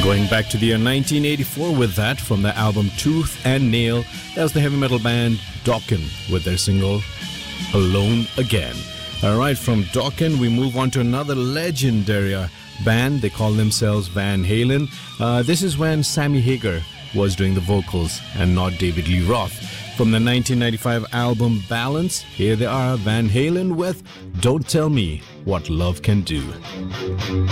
Going back to the year 1984 with that, from the album Tooth and Nail, that was the heavy metal band Dokken with their single Alone Again. Alright, from Dokken we move on to another legendary band. They call themselves Van Halen. This is when Sammy Hagar was doing the vocals and not David Lee Roth. From the 1995 album Balance, here they are, Van Halen with Don't Tell Me What Love Can Do.